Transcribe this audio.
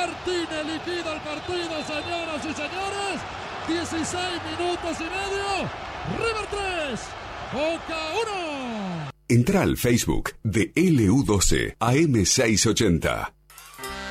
Martínez liquida el partido, señoras y señores. 16 minutos y medio. River 3, Boca 1. Entra al Facebook de LU12 AM680.